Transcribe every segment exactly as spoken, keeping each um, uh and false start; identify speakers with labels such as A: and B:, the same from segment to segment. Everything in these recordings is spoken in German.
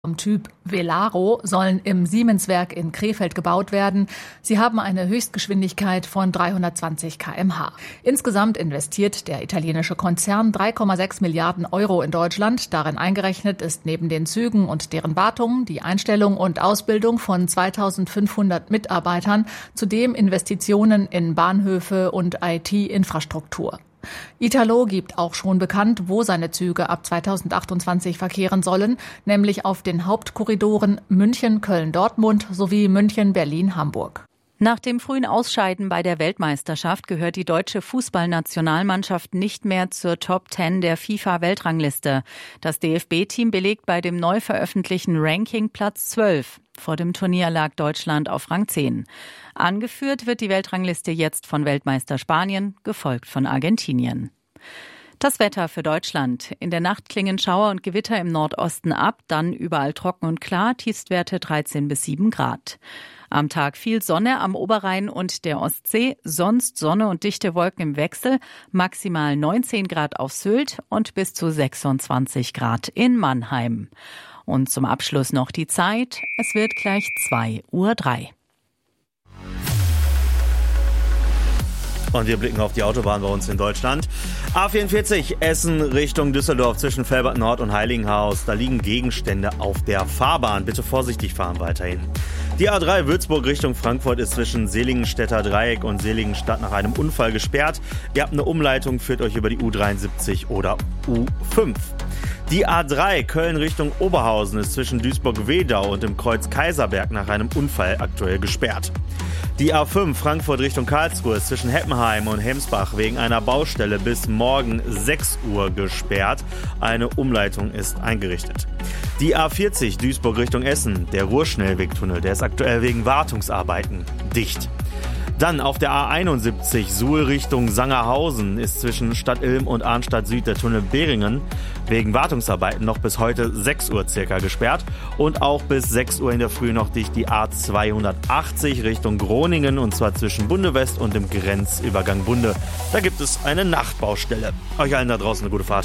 A: Vom Typ Velaro sollen im Siemens-Werk in Krefeld gebaut werden. Sie haben eine Höchstgeschwindigkeit von dreihundertzwanzig Kilometer pro Stunde. Insgesamt investiert der italienische Konzern drei Komma sechs Milliarden Euro in Deutschland. Darin eingerechnet ist neben den Zügen und deren Wartung die Einstellung und Ausbildung von zweitausendfünfhundert Mitarbeitern, zudem Investitionen in Bahnhöfe und I T-Infrastruktur. Italo gibt auch schon bekannt, wo seine Züge ab zweitausendachtundzwanzig verkehren sollen, nämlich auf den Hauptkorridoren München, Köln, Dortmund sowie München, Berlin, Hamburg.
B: Nach dem frühen Ausscheiden bei der Weltmeisterschaft gehört die deutsche Fußballnationalmannschaft nicht mehr zur Top Ten der FIFA-Weltrangliste. Das D F B-Team belegt bei dem neu veröffentlichten Ranking Platz zwölf. Vor dem Turnier lag Deutschland auf Rang zehn. Angeführt wird die Weltrangliste jetzt von Weltmeister Spanien, gefolgt von Argentinien. Das Wetter für Deutschland. In der Nacht klingen Schauer und Gewitter im Nordosten ab, dann überall trocken und klar, Tiefstwerte dreizehn bis sieben Grad. Am Tag viel Sonne am Oberrhein und der Ostsee, sonst Sonne und dichte Wolken im Wechsel, maximal neunzehn Grad auf Sylt und bis zu sechsundzwanzig Grad in Mannheim. Und zum Abschluss noch die Zeit, es wird gleich zwei Uhr drei.
C: Und wir blicken auf die Autobahn bei uns in Deutschland. A vierundvierzig Essen Richtung Düsseldorf zwischen Velbert Nord und Heiligenhaus. Da liegen Gegenstände auf der Fahrbahn. Bitte vorsichtig fahren weiterhin. Die A drei Würzburg Richtung Frankfurt ist zwischen Seligenstädter Dreieck und Seligenstadt nach einem Unfall gesperrt. Ihr habt eine Umleitung, führt euch über die U dreiundsiebzig oder U fünf. Die A drei Köln Richtung Oberhausen ist zwischen Duisburg-Wedau und dem Kreuz Kaiserberg nach einem Unfall aktuell gesperrt. Die A fünf Frankfurt Richtung Karlsruhe ist zwischen Heppenheim und Hemsbach wegen einer Baustelle bis morgen sechs Uhr gesperrt. Eine Umleitung ist eingerichtet. Die A vierzig Duisburg Richtung Essen, der Ruhrschnellwegtunnel, der ist aktuell wegen Wartungsarbeiten dicht. Dann auf der A einundsiebzig Suhl Richtung Sangerhausen ist zwischen Stadt Ilm und Arnstadt Süd der Tunnel Beringen wegen Wartungsarbeiten noch bis heute sechs Uhr circa gesperrt. Und auch bis sechs Uhr in der Früh noch dicht die A zweihundertachtzig Richtung Groningen und zwar zwischen Bunde West und dem Grenzübergang Bunde. Da gibt es eine Nachtbaustelle. Euch allen da draußen eine gute Fahrt.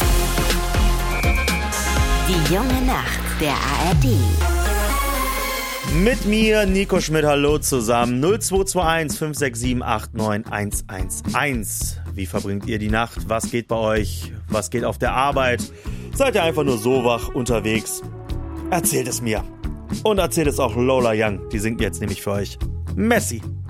D: Die junge Nacht der A R D.
C: Mit mir, Nico Schmidt, hallo zusammen. null zwei zwei eins fünf sechs sieben acht neun eins eins eins. Wie verbringt ihr die Nacht? Was geht bei euch? Was geht auf der Arbeit? Seid ihr einfach nur so wach unterwegs? Erzählt es mir. Und erzählt es auch Lola Young. Die singt jetzt nämlich für euch. Messi.